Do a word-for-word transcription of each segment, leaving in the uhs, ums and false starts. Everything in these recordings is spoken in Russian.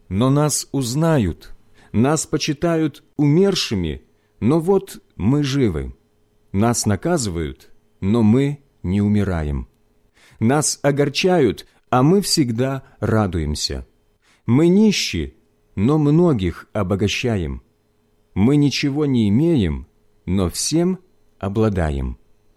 но нас узнают, нас почитают умершими, но вот мы живы. Нас наказывают, но мы не умираем. Нас огорчают, а мы всегда радуемся. Мы нищи, но многих обогащаем. Мы ничего не имеем, но всем обладаем.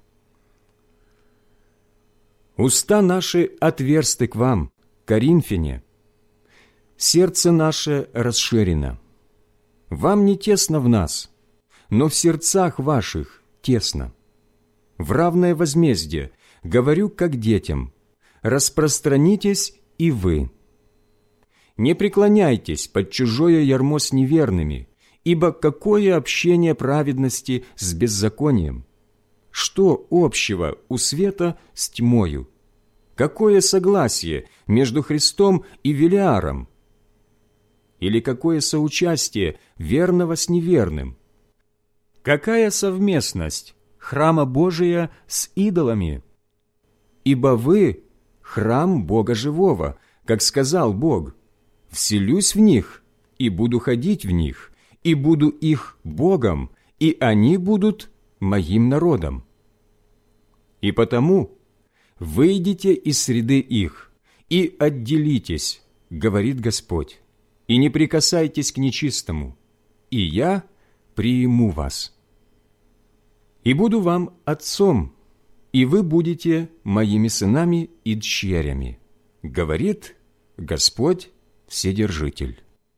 Уста наши отверсты к вам, коринфяне. Сердце наше расширено. Вам не тесно в нас, но в сердцах ваших тесно. В равное возмездие говорю как детям: распространитесь и вы. Не преклоняйтесь под чужое ярмо с неверными, ибо какое общение праведности с беззаконием? Что общего у света с тьмою? Какое согласие между Христом и Велиаром? Или какое соучастие верного с неверным? Какая совместность храма Божия с идолами? Ибо вы – храм Бога живого, как сказал Бог: «Вселюсь в них, и буду ходить в них, и буду их Богом, и они будут моим народом». И потому выйдите из среды их и отделитесь, говорит Господь, и не прикасайтесь к нечистому, и я приму вас. И буду вам отцом, и вы будете моими сынами и дщерями, говорит Господь Вседержитель.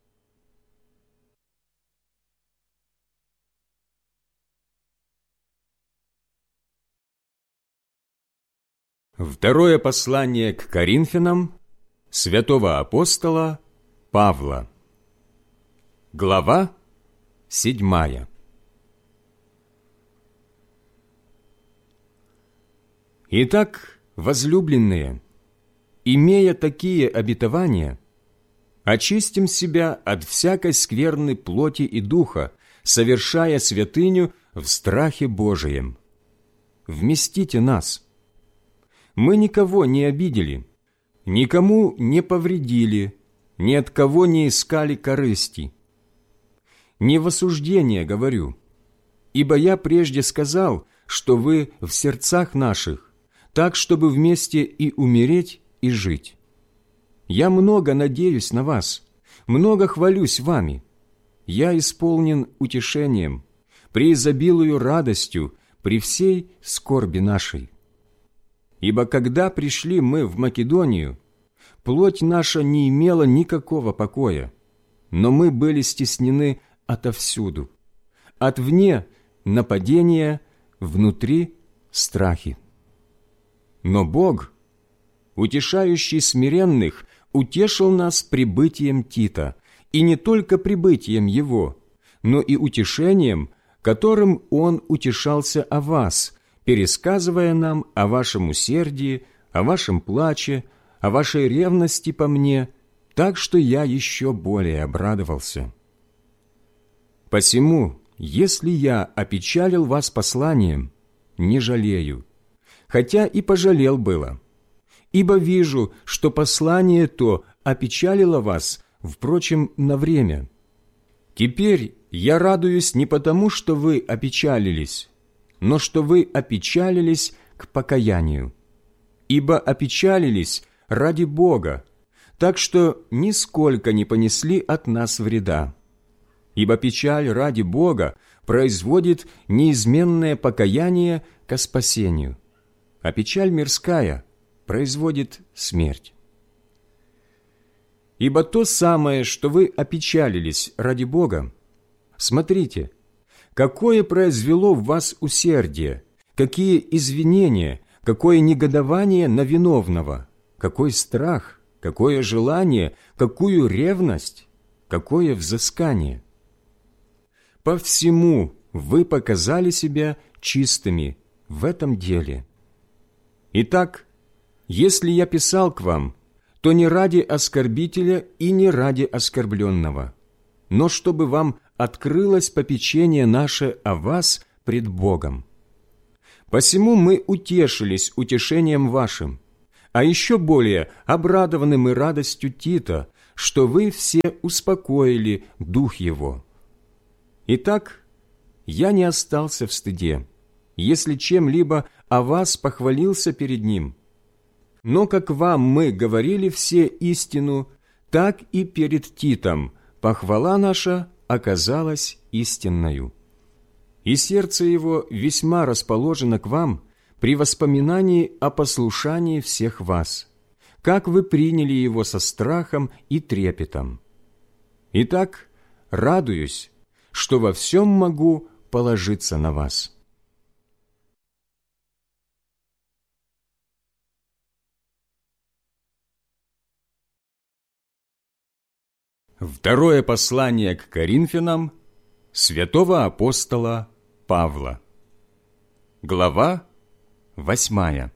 Второе послание к Коринфянам святого апостола Павла. Глава седьмая. Итак, возлюбленные, имея такие обетования, очистим себя от всякой скверны плоти и духа, совершая святыню в страхе Божием. Вместите нас. Мы никого не обидели, никому не повредили, ни от кого не искали корысти. Не в осуждение говорю, ибо я прежде сказал, что вы в сердцах наших, так, чтобы вместе и умереть, и жить. Я много надеюсь на вас, много хвалюсь вами. Я исполнен утешением, преизобилую радостью при всей скорби нашей. Ибо когда пришли мы в Македонию, плоть наша не имела никакого покоя, но мы были стеснены отовсюду, отвне нападения, внутри страхи. Но Бог, утешающий смиренных, утешил нас прибытием Тита, и не только прибытием его, но и утешением, которым он утешался о вас, пересказывая нам о вашем усердии, о вашем плаче, о вашей ревности по мне, так что я еще более обрадовался. Посему, если я опечалил вас посланием, не жалею, хотя и пожалел было, ибо вижу, что послание то опечалило вас, впрочем, на время. Теперь я радуюсь не потому, что вы опечалились, но что вы опечалились к покаянию, ибо опечалились ради Бога, так что нисколько не понесли от нас вреда. Ибо печаль ради Бога производит неизменное покаяние ко спасению, а печаль мирская производит смерть. Ибо то самое, что вы опечалились ради Бога, смотрите, какое произвело в вас усердие, какие извинения, какое негодование на виновного, какой страх, какое желание, какую ревность, какое взыскание. По всему вы показали себя чистыми в этом деле. Итак, если я писал к вам, то не ради оскорбителя и не ради оскорбленного, но чтобы вам открылось попечение наше о вас пред Богом. Посему мы утешились утешением вашим, а еще более обрадованы мы радостью Тита, что вы все успокоили дух его. Итак, я не остался в стыде, если чем-либо о вас похвалился перед ним. Но как вам мы говорили все истину, так и перед Титом похвала наша оказалась истинною. И сердце его весьма расположено к вам при воспоминании о послушании всех вас, как вы приняли его со страхом и трепетом. Итак, радуюсь, что во всем могу положиться на вас. Второе послание к Коринфянам святого апостола Павла. Глава восьмая.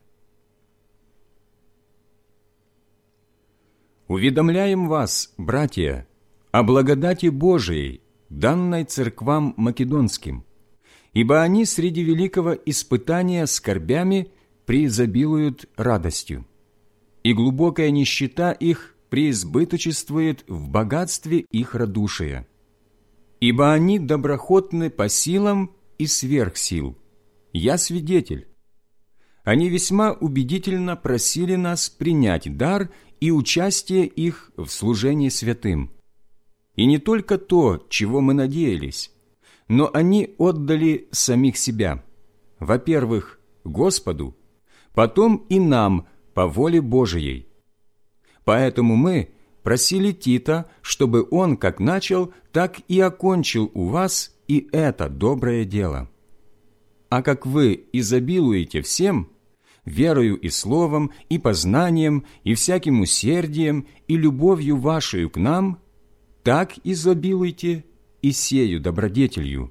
Уведомляем вас, братья, о благодати Божией, данной церквам македонским, ибо они среди великого испытания скорбями преизобилуют радостью, и глубокая нищета их преизбыточествует в богатстве их радушия. Ибо они доброхотны по силам и сверх сил. Я свидетель. Они весьма убедительно просили нас принять дар и участие их в служении святым. И не только то, чего мы надеялись, но они отдали самих себя, во-первых, Господу, потом и нам по воле Божией. Поэтому мы просили Тита, чтобы он как начал, так и окончил у вас и это доброе дело. А как вы изобилуете всем, верою и словом, и познанием, и всяким усердием, и любовью вашею к нам, так изобилуйте и сею добродетелью.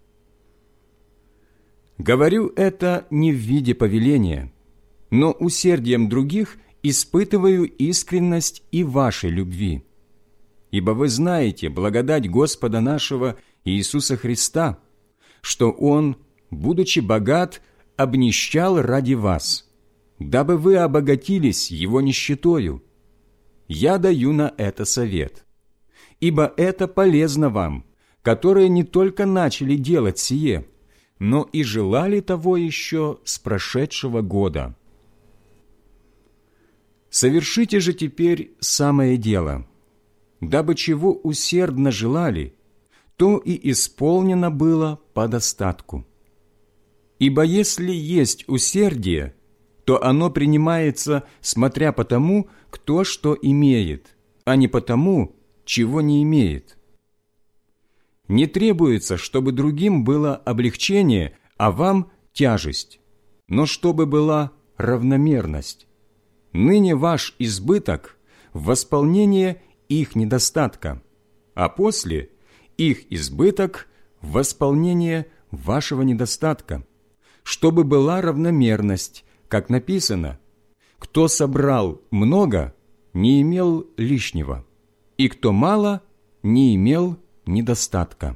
Говорю это не в виде повеления, но усердием других испытываю искренность и вашей любви. Ибо вы знаете благодать Господа нашего Иисуса Христа, что Он, будучи богат, обнищал ради вас, дабы вы обогатились Его нищетою. Я даю на это совет. Ибо это полезно вам, которые не только начали делать сие, но и желали того еще с прошедшего года. Совершите же теперь самое дело, дабы чего усердно желали, то и исполнено было по достатку. Ибо если есть усердие, то оно принимается, смотря по тому, кто что имеет, а не по тому, чего не имеет. Не требуется, чтобы другим было облегчение, а вам тяжесть, но чтобы была равномерность. Ныне ваш избыток в восполнение их недостатка, а после их избыток в восполнение вашего недостатка, чтобы была равномерность, как написано: «Кто собрал много, не имел лишнего, и кто мало, не имел недостатка».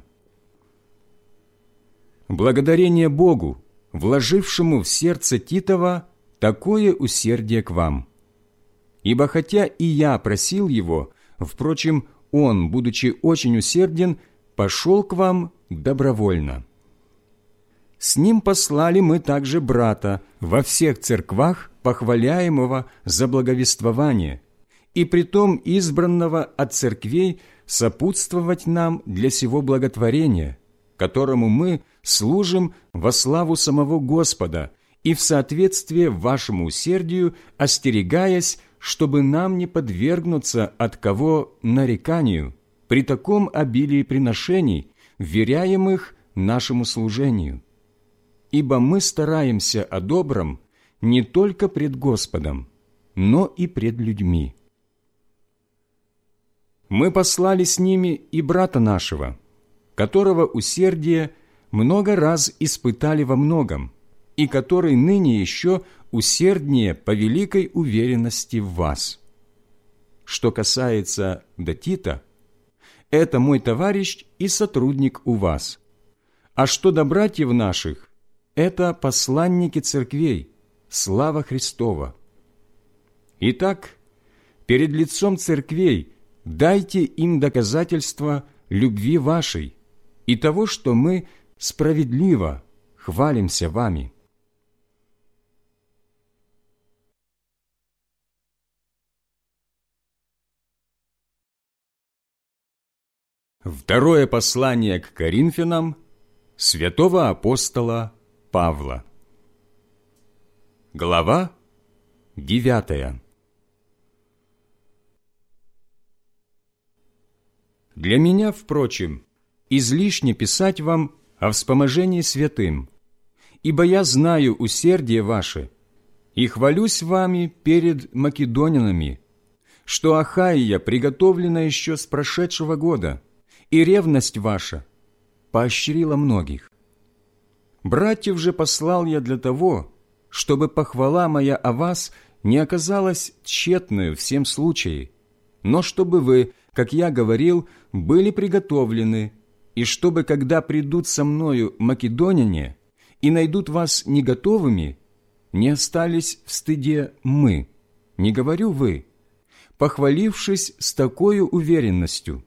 Благодарение Богу, вложившему в сердце Титова такое усердие к вам. Ибо хотя и я просил его, впрочем, он, будучи очень усерден, пошел к вам добровольно. С ним послали мы также брата во всех церквах, похваляемого за благовествование, и притом избранного от церквей сопутствовать нам для сего благотворения, которому мы служим во славу самого Господа и в соответствие вашему усердию, остерегаясь, чтобы нам не подвергнуться от кого нареканию при таком обилии приношений, вверяемых нашему служению. Ибо мы стараемся о добром не только пред Господом, но и пред людьми. Мы послали с ними и брата нашего, которого усердие много раз испытали во многом, и который ныне еще усерднее по великой уверенности в вас. Что касается до Тита, это мой товарищ и сотрудник у вас. А что до братьев наших, это посланники церквей, слава Христова. Итак, перед лицом церквей дайте им доказательства любви вашей и того, что мы справедливо хвалимся вами. Второе послание к Коринфянам святого апостола Павла. Глава девятая. Для меня, впрочем, излишне писать вам о вспоможении святым, ибо я знаю усердие ваше и хвалюсь вами перед македонянами, что Ахайя приготовлена еще с прошедшего года, и ревность ваша поощрила многих. Братьев же послал я для того, чтобы похвала моя о вас не оказалась тщетною в всем случае, но чтобы вы, как я говорил, были приготовлены, и чтобы, когда придут со мною македоняне и найдут вас не готовыми, не остались в стыде мы, не говорю вы, похвалившись с такою уверенностью.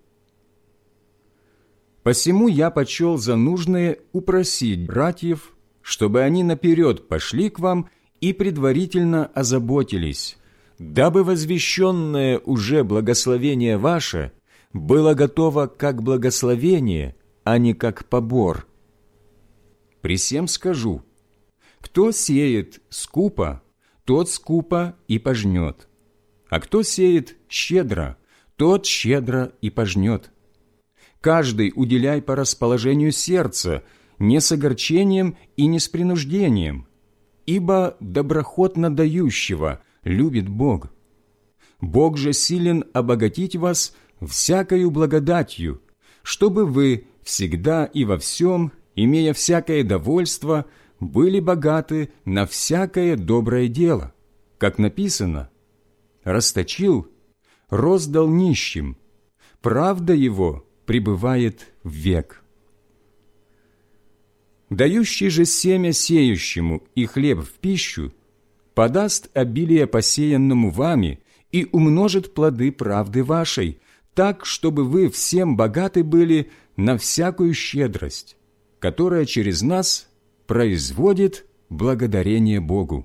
Посему я почел за нужное упросить братьев, чтобы они наперед пошли к вам и предварительно озаботились, дабы возвещенное уже благословение ваше было готово как благословение, а не как побор. При сем скажу, кто сеет скупо, тот скупо и пожнет, а кто сеет щедро, тот щедро и пожнет. Каждый уделяй по расположению сердца, не с огорчением и не с принуждением, ибо доброхотно дающего любит Бог. Бог же силен обогатить вас всякою благодатью, чтобы вы всегда и во всем, имея всякое довольство, были богаты на всякое доброе дело, как написано: «Расточил, роздал нищим, правда его пребывает в век». Дающий же семя сеющему и хлеб в пищу подаст обилие посеянному вами и умножит плоды правды вашей, так, чтобы вы всем богаты были на всякую щедрость, которая через нас производит благодарение Богу.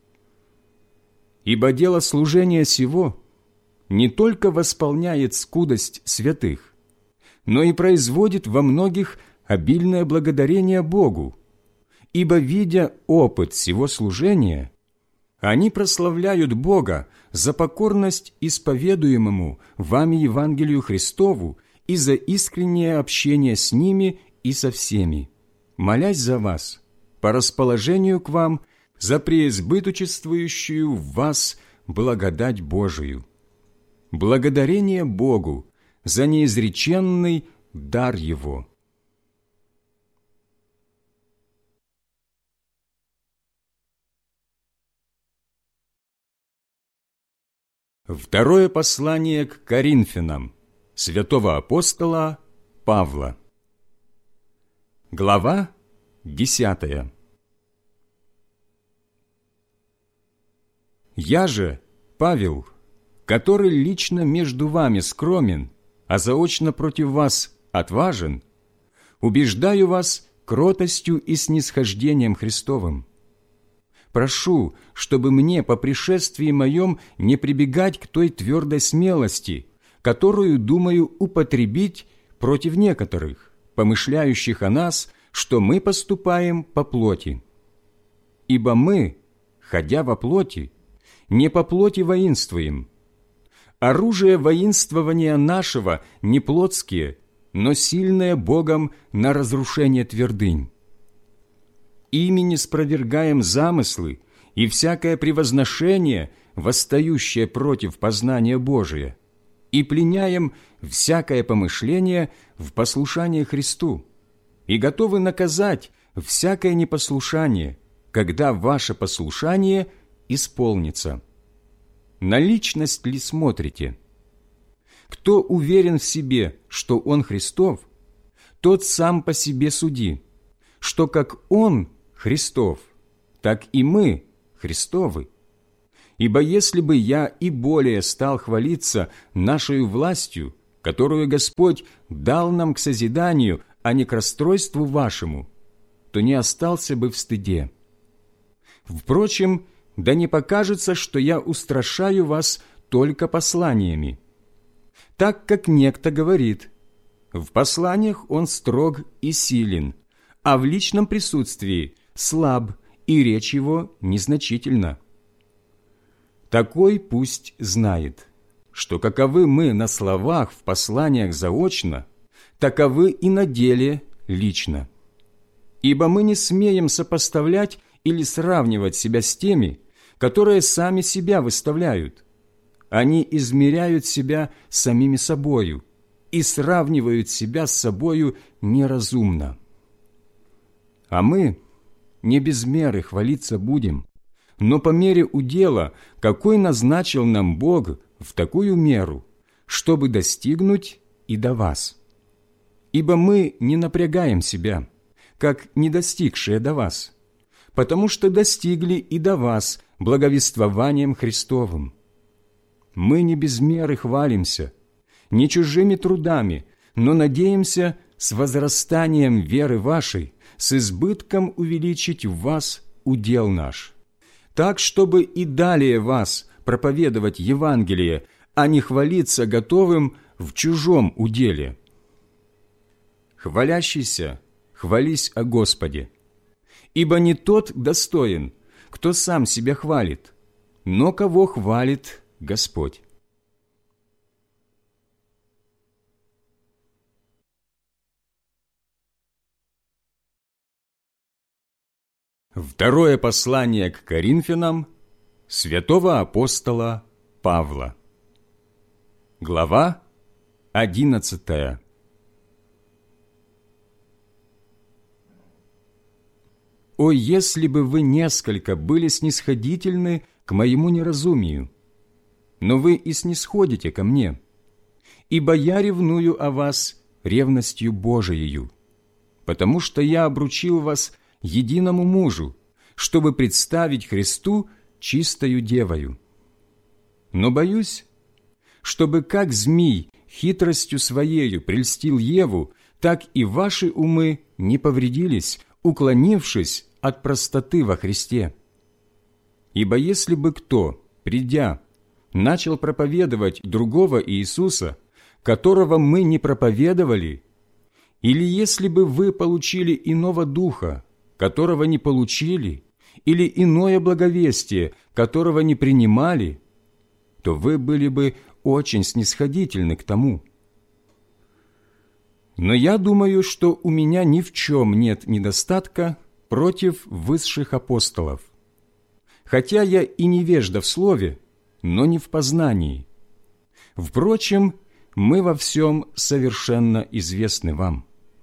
Ибо дело служения сего не только восполняет скудость святых, но и производит во многих обильное благодарение Богу, ибо, видя опыт сего служения, они прославляют Бога за покорность исповедуемому вами Евангелию Христову и за искреннее общение с ними и со всеми, молясь за вас, по расположению к вам, за преизбыточествующую в вас благодать Божию. Благодарение Богу за неизреченный дар Его. Второе послание к Коринфянам святого апостола Павла. Глава десятая. Я же, Павел, который лично между вами скромен, а заочно против вас отважен, убеждаю вас кротостью и снисхождением Христовым. Прошу, чтобы мне по пришествии моем не прибегать к той твердой смелости, которую думаю употребить против некоторых, помышляющих о нас, что мы поступаем по плоти. Ибо мы, ходя во плоти, не по плоти воинствуем. Оружие воинствования нашего не плотские, но сильное Богом на разрушение твердынь. Ими не спровергаем замыслы и всякое превозношение, восстающее против познания Божия, и пленяем всякое помышление в послушание Христу, и готовы наказать всякое непослушание, когда ваше послушание исполнится. На личность ли смотрите? Кто уверен в себе, что он Христов, тот сам по себе суди, что как Он Христов, так и мы Христовы. Ибо если бы я и более стал хвалиться нашей властью, которую Господь дал нам к созиданию, а не к расстройству вашему, то не остался бы в стыде. Впрочем, да не покажется, что я устрашаю вас только посланиями. Так как некто говорит, в посланиях он строг и силен, а в личном присутствии слаб, и речь его незначительна. Такой пусть знает, что каковы мы на словах в посланиях заочно, таковы и на деле лично. Ибо мы не смеем сопоставлять или сравнивать себя с теми, которые сами себя выставляют. Они измеряют себя самими собою и сравнивают себя с собою неразумно. А мы не без меры хвалиться будем, но по мере удела, какой назначил нам Бог в такую меру, чтобы достигнуть и до вас. Ибо мы не напрягаем себя, как не достигшие до вас, потому что достигли и до вас благовествованием Христовым. Мы не без меры хвалимся, не чужими трудами, но надеемся с возрастанием веры вашей, с избытком увеличить в вас удел наш, так, чтобы и далее вас проповедовать Евангелие, а не хвалиться готовым в чужом уделе. Хвалящийся, хвались о Господе, ибо не тот достоин, кто сам себя хвалит, но кого хвалит Господь. Второе послание к Коринфянам святого апостола Павла. Глава одиннадцатая. «О, если бы вы несколько были снисходительны к моему неразумию! Но вы и снисходите ко мне, ибо я ревную о вас ревностью Божиею, потому что я обручил вас единому мужу, чтобы представить Христу чистою девою. Но боюсь, чтобы как змий хитростью своею прельстил Еву, так и ваши умы не повредились, уклонившись от простоты во Христе. Ибо если бы кто, придя, начал проповедовать другого Иисуса, которого мы не проповедовали, или если бы вы получили иного духа, которого не получили, или иное благовестие, которого не принимали, то вы были бы очень снисходительны к тому. Но я думаю, что у меня ни в чем нет недостатка против высших апостолов, хотя я и невежда в слове, но не в познании. Впрочем, мы во всем совершенно известны вам.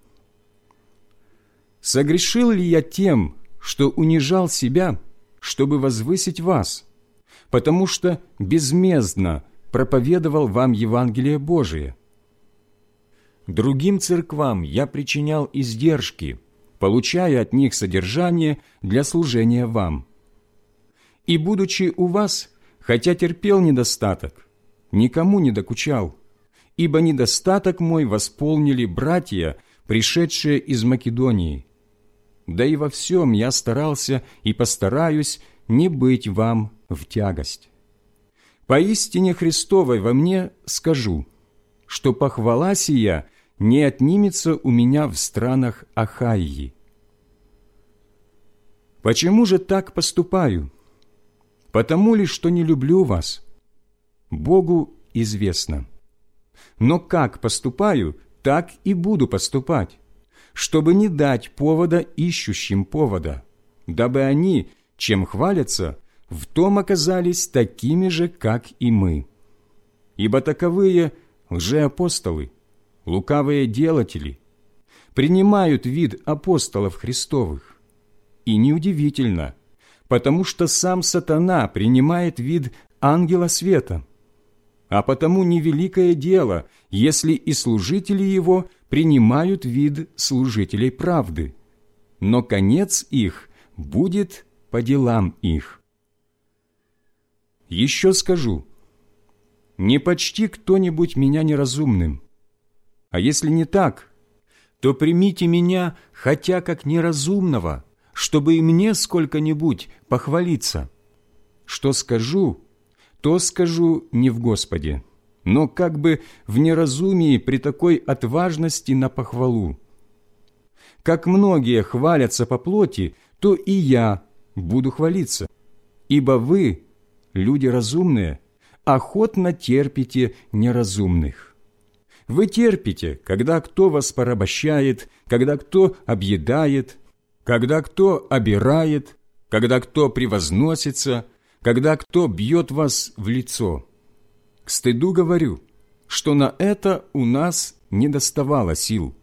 Согрешил ли я тем, что унижал себя, чтобы возвысить вас, потому что безмездно проповедовал вам Евангелие Божие? Другим церквам я причинял издержки, получая от них содержание для служения вам. И, будучи у вас, хотя терпел недостаток, никому не докучал, ибо недостаток мой восполнили братья, пришедшие из Македонии. Да и во всем я старался и постараюсь не быть вам в тягость. Поистине Христовой во мне скажу, что похвала сия не отнимется у меня в странах Ахайи. Почему же так поступаю? Потому ли, что не люблю вас? Богу известно. Но как поступаю, так и буду поступать, чтобы не дать повода ищущим повода, дабы они, чем хвалятся, в том оказались такими же, как и мы. Ибо таковые лжеапостолы, лукавые делатели, принимают вид апостолов Христовых. И неудивительно, потому что сам сатана принимает вид ангела света. А потому невеликое дело, если и служители его принимают вид служителей правды, но конец их будет по делам их. Еще скажу, не почти кто-нибудь меня неразумным, а если не так, то примите меня хотя как неразумного, чтобы и мне сколько-нибудь похвалиться. Что скажу, то скажу не в Господе, но как бы в неразумии при такой отважности на похвалу. Как многие хвалятся по плоти, то и я буду хвалиться, ибо вы, люди разумные, охотно терпите неразумных. Вы терпите, когда кто вас порабощает, когда кто объедает, когда кто обирает, когда кто превозносится, когда кто бьет вас в лицо. К стыду говорю, что на это у нас не доставало сил.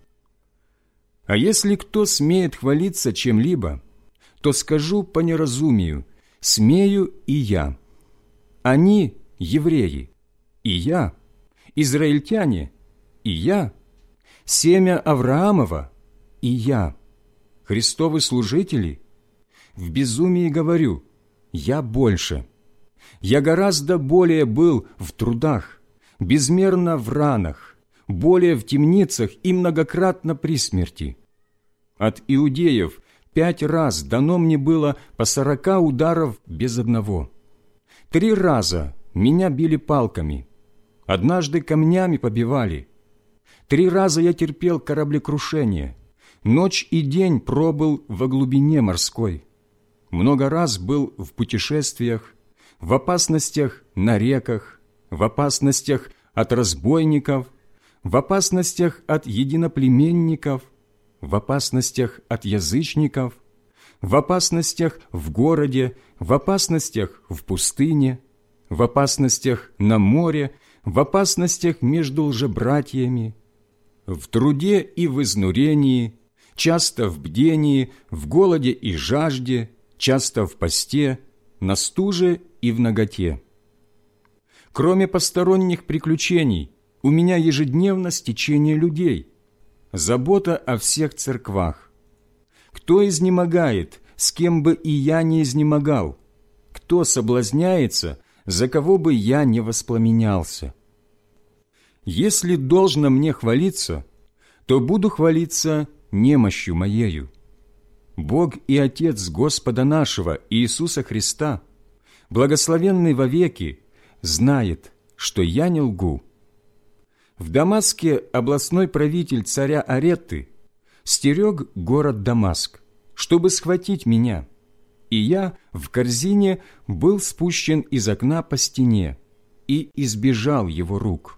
А если кто смеет хвалиться чем-либо, то скажу по неразумию, смею и я. Они – евреи, и я, израильтяне, и я, семя Авраамова, и я, Христовы служители. В безумии говорю, я больше. Я гораздо более был в трудах, безмерно в ранах, более в темницах и многократно при смерти. От иудеев пять раз дано мне было по сорока ударов без одного. Три раза меня били палками, однажды камнями побивали. Три раза я терпел кораблекрушение, ночь и день пробыл во глубине морской. Много раз был в путешествиях, в опасностях на реках, в опасностях от разбойников, в опасностях от единоплеменников, в опасностях от язычников, в опасностях в городе, в опасностях в пустыне, в опасностях на море, в опасностях между лжебратьями, в труде и в изнурении, часто в бдении, в голоде и жажде, часто в посте, на стуже и в наготе. Кроме посторонних приключений, у меня ежедневно стечение людей, забота о всех церквах. Кто изнемогает, с кем бы и я не изнемогал? Кто соблазняется, за кого бы я не воспламенялся? Если должно мне хвалиться, то буду хвалиться немощью моею. Бог и Отец Господа нашего Иисуса Христа, благословенный вовеки, знает, что я не лгу. В Дамаске областной правитель царя Аретты стерег город Дамаск, чтобы схватить меня, и я в корзине был спущен из окна по стене и избежал его рук.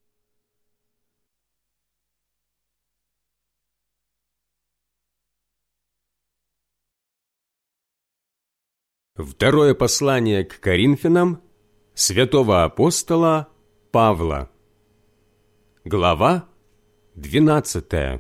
Второе послание к Коринфянам святого апостола Павла. Глава двенадцатая.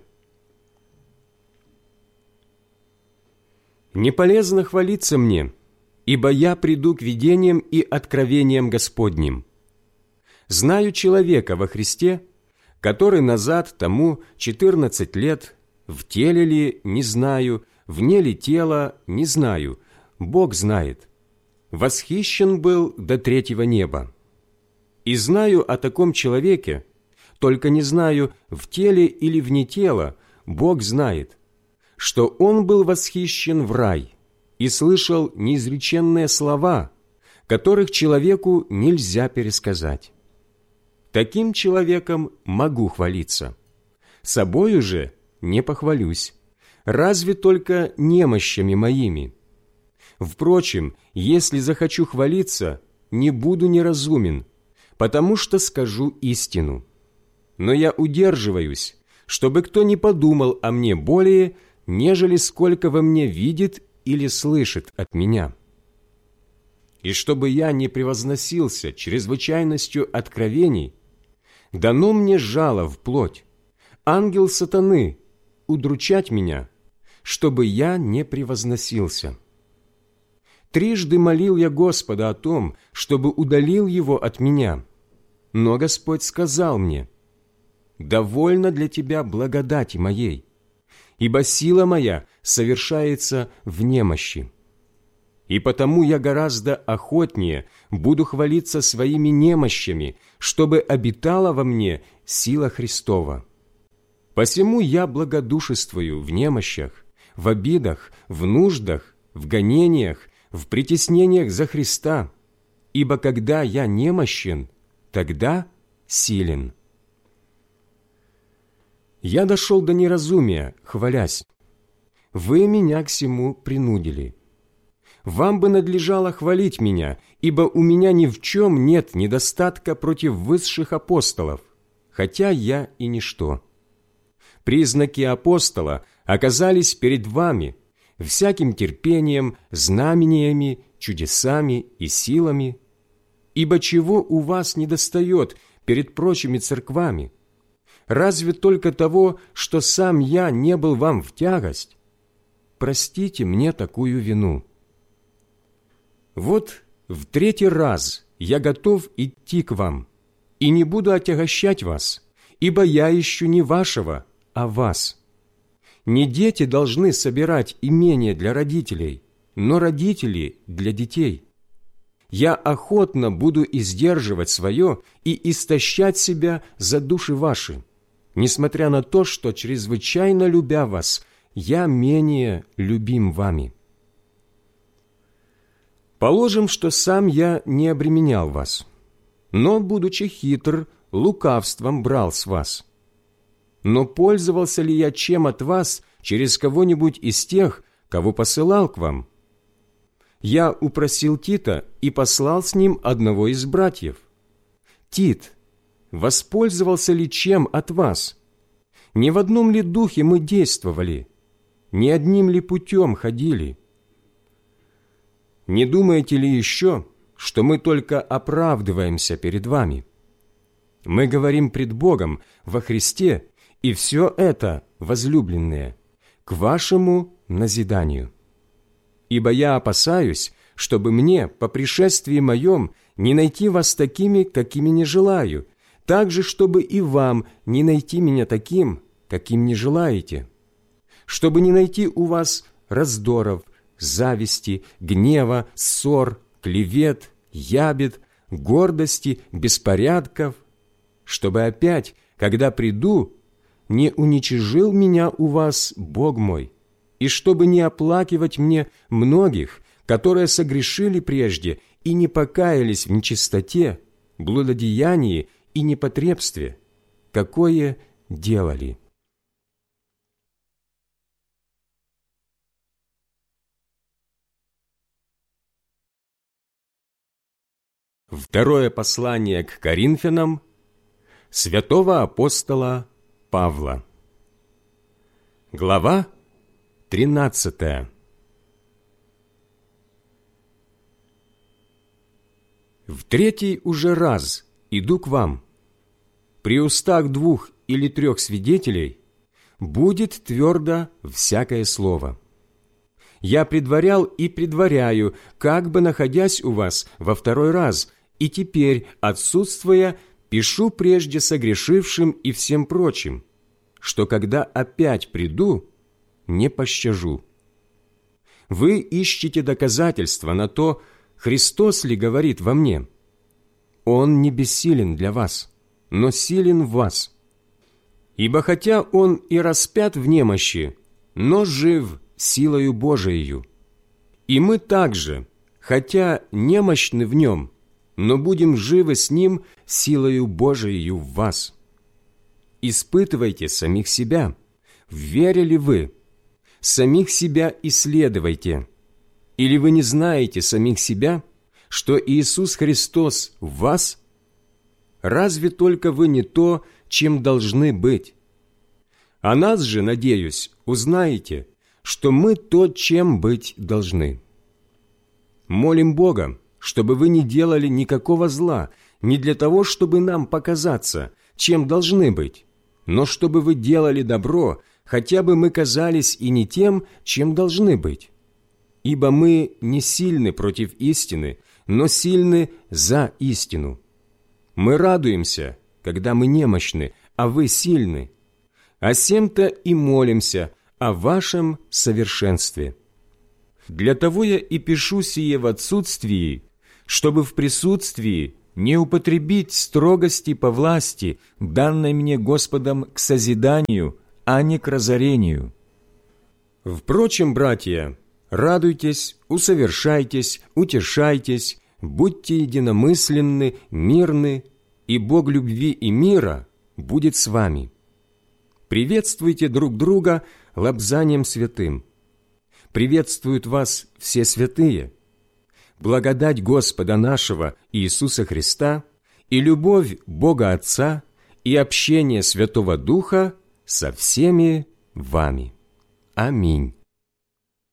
«Не полезно хвалиться мне, ибо я приду к видениям и откровениям Господним. Знаю человека во Христе, который назад тому четырнадцать лет, в теле ли, не знаю, вне ли тела, не знаю, Бог знает, восхищен был до третьего неба. И знаю о таком человеке, только не знаю, в теле или вне тела, Бог знает, что он был восхищен в рай и слышал неизреченные слова, которых человеку нельзя пересказать. Таким человеком могу хвалиться. Собою же не похвалюсь, разве только немощами моими. Впрочем, если захочу хвалиться, не буду неразумен, потому что скажу истину. Но я удерживаюсь, чтобы кто не подумал о мне более, нежели сколько во мне видит или слышит от меня. И чтобы я не превозносился чрезвычайностью откровений, дано мне жало в плоть, ангел сатаны, удручать меня, чтобы я не превозносился. Трижды молил я Господа о том, чтобы удалил его от меня, но Господь сказал мне: «Довольно для тебя благодати моей, ибо сила моя совершается в немощи». и потому я гораздо охотнее буду хвалиться своими немощами, чтобы обитала во мне сила Христова. Посему я благодушествую в немощах, в обидах, в нуждах, в гонениях, в притеснениях за Христа, ибо когда я немощен, тогда силен. Я дошел до неразумия, хвалясь. Вы меня к сему принудили. Вам бы надлежало хвалить меня, ибо у меня ни в чем нет недостатка против высших апостолов, хотя я и ничто. Признаки апостола оказались перед вами всяким терпением, знамениями, чудесами и силами. Ибо чего у вас недостает перед прочими церквами? Разве только того, что сам я не был вам в тягость? Простите мне такую вину. Вот в третий раз я готов идти к вам, и не буду отягощать вас, ибо я ищу не вашего, а вас. Не дети должны собирать имение для родителей, но родители для детей. Я охотно буду издерживать свое и истощать себя за души ваши, несмотря на то, что, чрезвычайно любя вас, я менее любим вами. Положим, что сам я не обременял вас, но, будучи хитр, лукавством брал с вас. Но пользовался ли я чем от вас через кого-нибудь из тех, кого посылал к вам? Я упросил Тита и послал с ним одного из братьев. Тит, воспользовался ли чем от вас? Не в одном ли духе мы действовали? Не одним ли путем ходили? Не думаете ли еще, что мы только оправдываемся перед вами? Мы говорим пред Богом во Христе, и все это, возлюбленные, к вашему назиданию. Ибо я опасаюсь, чтобы мне по пришествии моем не найти вас такими, какими не желаю, так же, чтобы и вам не найти меня таким, каким не желаете, чтобы не найти у вас раздоров, зависти, гнева, ссор, клевет, ябед, гордости, беспорядков, чтобы опять, когда приду, не уничижил меня у вас Бог мой, и чтобы не оплакивать мне многих, которые согрешили прежде и не покаялись в нечистоте, блудодеянии и непотребстве, какое делали. Второе послание к Коринфянам святого апостола Павла. Глава тринадцатая. В третий уже раз иду к вам. При устах двух или трех свидетелей будет твердо всякое слово. Я предварял и предваряю, как бы находясь у вас во второй раз, и теперь, отсутствуя, пишу прежде согрешившим и всем прочим, что когда опять приду, не пощажу. Вы ищете доказательства на то, Христос ли говорит во мне. Он не бессилен для вас, но силен в вас. Ибо хотя Он и распят в немощи, но жив силою Божиею. И мы также, хотя немощны в Нем, но будем живы с Ним силою Божиею в вас. Испытывайте самих себя, в вере ли вы, самих себя исследуйте. Или вы не знаете самих себя, что Иисус Христос в вас? Разве только вы не то, чем должны быть? О нас же, надеюсь, узнаете, что мы то, чем быть должны. Молим Бога, чтобы вы не делали никакого зла, не для того, чтобы нам показаться, чем должны быть, но чтобы вы делали добро, хотя бы мы казались и не тем, чем должны быть. Ибо мы не сильны против истины, но сильны за истину. Мы радуемся, когда мы немощны, а вы сильны. О сем-то и молимся, о вашем совершенстве. Для того я и пишу сие в отсутствии, чтобы в присутствии не употребить строгости по власти, данной мне Господом к созиданию, а не к разорению. Впрочем, братья, радуйтесь, усовершайтесь, утешайтесь, будьте единомысленны, мирны, и Бог любви и мира будет с вами. Приветствуйте друг друга лобзанием святым. Приветствуют вас все святые. Благодать Господа нашего Иисуса Христа и любовь Бога Отца и общение Святого Духа со всеми вами. Аминь.